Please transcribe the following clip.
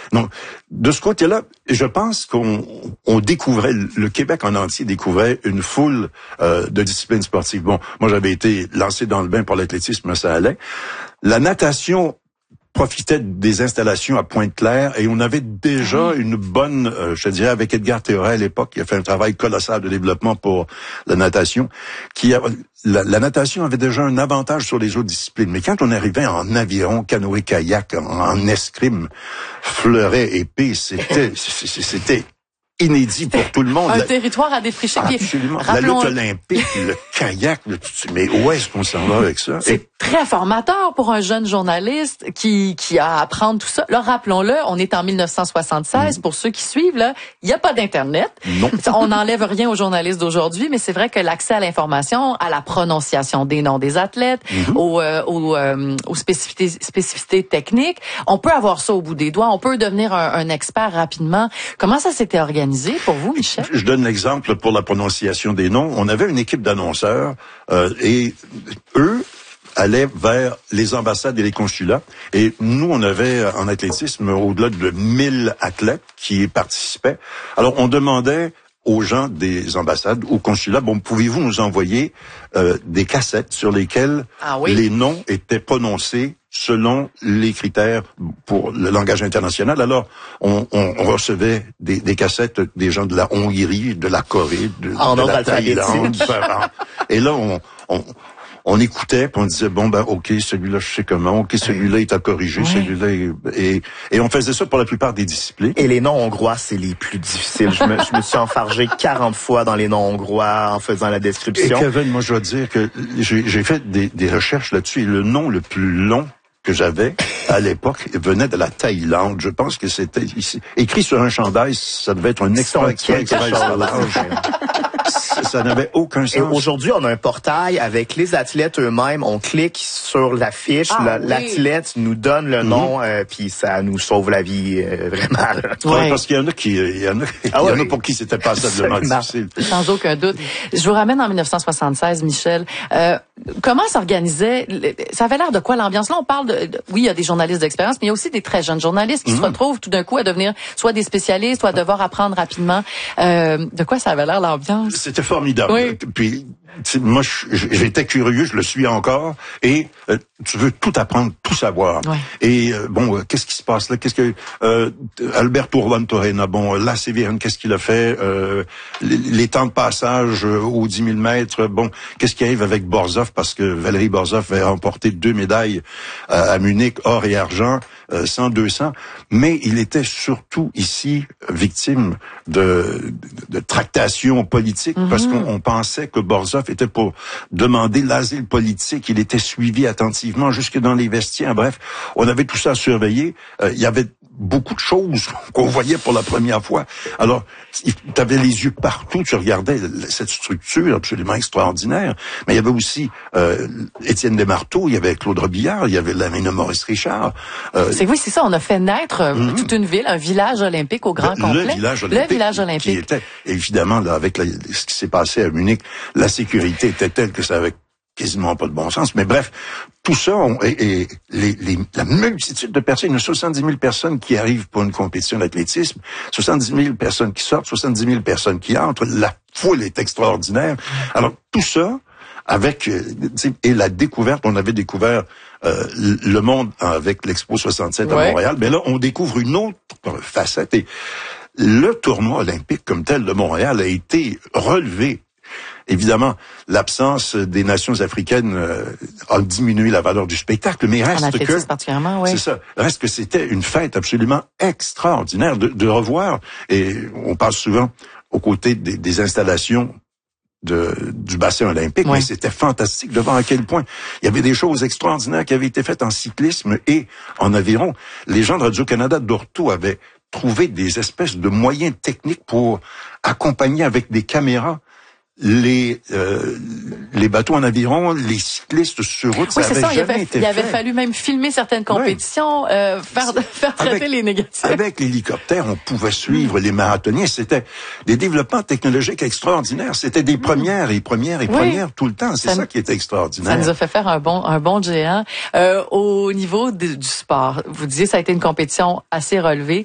Donc, de ce côté-là, je pense qu'on découvrait, le Québec en entier découvrait une foule de disciplines sportives. Bon, moi j'avais été lancé dans le bain pour l'athlétisme, ça allait. La natation profitait des installations à Pointe-Claire et on avait déjà une bonne, je dirais, avec Edgar Théoret à l'époque, qui a fait un travail colossal de développement pour la natation, la natation avait déjà un avantage sur les autres disciplines. Mais quand on arrivait en aviron, canoë-kayak, en escrime, fleuret, épée, c'était inédit pour tout le monde. Un territoire à défricher. Absolument. La lutte olympique, le kayak, mais où est-ce qu'on s'en va avec ça? C'est très formateur pour un jeune journaliste qui a à apprendre tout ça. Là, rappelons-le, on est en 1976. Pour ceux qui suivent, là, il n'y a pas d'Internet. Non. On n'enlève rien aux journalistes d'aujourd'hui, mais c'est vrai que l'accès à l'information, à la prononciation des noms des athlètes, aux spécificités techniques, on peut avoir ça au bout des doigts. On peut devenir un expert rapidement. Comment ça s'était organisé pour vous, Michel? Je donne l'exemple pour la prononciation des noms. On avait une équipe d'annonceurs et eux allaient vers les ambassades et les consulats. Et nous, on avait en athlétisme au-delà de 1000 athlètes qui participaient. Alors, on demandait aux gens des ambassades, aux consulats, bon, pouvez-vous nous envoyer des cassettes sur lesquelles les noms étaient prononcés selon les critères pour le langage international. Alors, on recevait des cassettes des gens de la Hongrie, de la Corée, de la Thaïlande. Et là, on écoutait, puis on disait, bon, ben, OK, celui-là, je sais comment, OK, celui-là est à corriger, celui-là et on faisait ça pour la plupart des disciplines. Et les noms hongrois, c'est les plus difficiles. Je me suis enfargé 40 fois dans les noms hongrois en faisant la description. Et Kevin, moi, je dois dire que j'ai fait des recherches là-dessus, et le nom le plus long que j'avais à l'époque venait de la Thaïlande. Je pense que c'était ici. Écrit sur un chandail, ça devait être un extra ça n'avait aucun sens. Et aujourd'hui, on a un portail avec les athlètes eux-mêmes. On clique sur la fiche, l'athlète nous donne le nom, puis ça nous sauve la vie vraiment. Ouais, parce qu'il y en a pour qui c'était pas ça difficile. Sans aucun doute. Je vous ramène en 1976, Michel. Comment s'organisait? Ça avait l'air de quoi l'ambiance? Là, on parle oui, il y a des journalistes d'expérience, mais il y a aussi des très jeunes journalistes qui se retrouvent tout d'un coup à devenir soit des spécialistes, soit à devoir apprendre rapidement. De quoi ça avait l'air l'ambiance? C'était formidable. Oui. Puis moi, j'étais curieux, je le suis encore, et tu veux tout apprendre, tout savoir. Oui. Et bon, qu'est-ce qui se passe là? Qu'est-ce que Alberto Torrena, bon, là, Sévérine, qu'est-ce qu'il a fait? Les temps de passage aux 10 000 mètres, bon, qu'est-ce qui arrive avec Borzov? Parce que Valérie Borzov a remporté 2 médailles à Munich, or et argent, 100, 200, mais il était surtout ici victime de tractations politiques, parce qu'on pensait que Borzov était pour demander l'asile politique. Il était suivi attentivement jusque dans les vestiaires. Bref, on avait tout ça à surveiller. Il y avait beaucoup de choses qu'on voyait pour la première fois. Alors, tu avais les yeux partout, tu regardais cette structure absolument extraordinaire. Mais il y avait aussi Étienne Desmarteaux, il y avait Claude Robillard, il y avait Lamine Maurice-Richard. C'est ça, on a fait naître toute une ville, un village olympique au grand complet. Le village olympique. Qui était, évidemment, là, avec ce qui s'est passé à Munich, la sécurité était telle que ça avait quasiment pas de bon sens. Mais bref, tout ça, la multitude de personnes, il y a 70 000 personnes qui arrivent pour une compétition d'athlétisme, 70 000 personnes qui sortent, 70 000 personnes qui entrent, la foule est extraordinaire. Alors, tout ça, avec, et la découverte, on avait découvert le monde avec l'Expo 67 à Montréal, mais là, on découvre une autre facette, et le tournoi olympique comme tel de Montréal a été relevé. Évidemment, l'absence des nations africaines a diminué la valeur du spectacle, mais reste que particulièrement, oui. C'est ça. Reste que c'était une fête absolument extraordinaire de revoir. Et on passe souvent aux côtés des installations du bassin olympique, mais c'était fantastique de voir à quel point il y avait des choses extraordinaires qui avaient été faites en cyclisme et en aviron. Les gens de Radio-Canada d'Orto avaient trouvé des espèces de moyens techniques pour accompagner avec des caméras les bateaux en aviron, les cyclistes sur route, oui, ça avait jamais été fait. Il avait fallu même filmer certaines compétitions, faire traiter les négatifs. Avec l'hélicoptère, on pouvait suivre les marathoniens. C'était des développements technologiques extraordinaires. C'était des premières tout le temps. C'est ça qui était extraordinaire. Ça nous a fait faire un bon géant. Au niveau du sport, vous disiez ça a été une compétition assez relevée.